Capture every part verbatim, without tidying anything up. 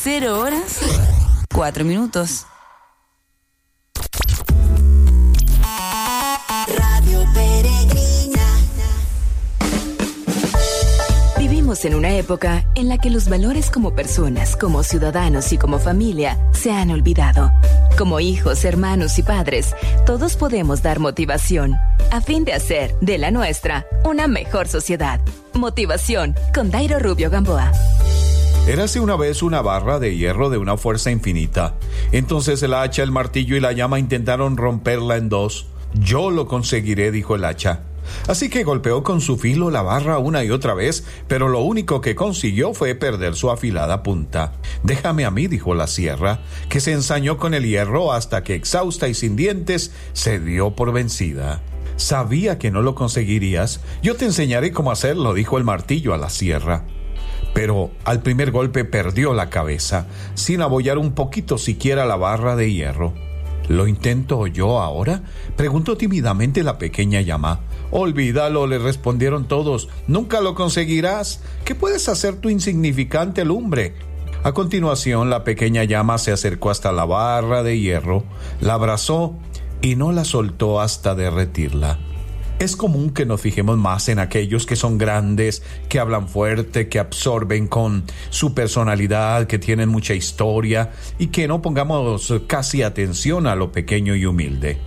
Cero horas, cuatro minutos. Radio Peregrina. Vivimos en una época en la que los valores como personas, como ciudadanos y como familia se han olvidado. Como hijos, hermanos y padres, todos podemos dar motivación a fin de hacer de la nuestra una mejor sociedad. Motivación con Dairo Rubio Gamboa. Érase una vez una barra de hierro de una fuerza infinita. Entonces el hacha, el martillo y la llama intentaron romperla en dos. Yo lo conseguiré, dijo el hacha. Así que golpeó con su filo la barra una y otra vez, pero lo único que consiguió fue perder su afilada punta. Déjame a mí, dijo la sierra, que se ensañó con el hierro hasta que, exhausta y sin dientes, se dio por vencida. Sabía que no lo conseguirías. Yo te enseñaré cómo hacerlo, dijo el martillo a la sierra. Pero al primer golpe perdió la cabeza, sin abollar un poquito siquiera la barra de hierro. ¿Lo intento yo ahora?, preguntó tímidamente la pequeña llama. Olvídalo, le respondieron todos. Nunca lo conseguirás. ¿Qué puedes hacer tu insignificante lumbre? A continuación, la pequeña llama se acercó hasta la barra de hierro, la abrazó y no la soltó hasta derretirla. Es común que nos fijemos más en aquellos que son grandes, que hablan fuerte, que absorben con su personalidad, que tienen mucha historia, y que no pongamos casi atención a lo pequeño y humilde.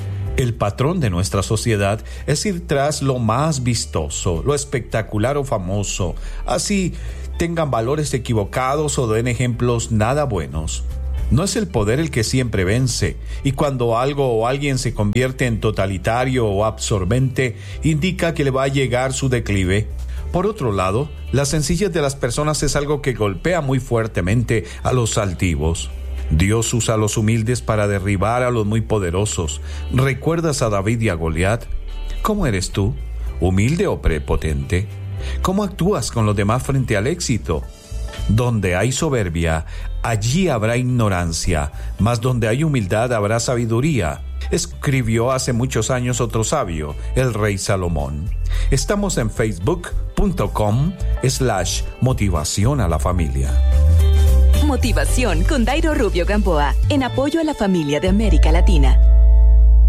El patrón de nuestra sociedad es ir tras lo más vistoso, lo espectacular o famoso, así tengan valores equivocados o den ejemplos nada buenos. No es el poder el que siempre vence, y cuando algo o alguien se convierte en totalitario o absorbente, indica que le va a llegar su declive. Por otro lado, la sencillez de las personas es algo que golpea muy fuertemente a los altivos. Dios usa a los humildes para derribar a los muy poderosos. ¿Recuerdas a David y a Goliat? ¿Cómo eres tú? ¿Humilde o prepotente? ¿Cómo actúas con los demás frente al éxito? Donde hay soberbia, allí habrá ignorancia, mas donde hay humildad habrá sabiduría. Escribió hace muchos años otro sabio, el rey Salomón. Estamos en facebook.com slash motivación a la familia. Motivación con Dairo Rubio Gamboa, en apoyo a la familia de América Latina.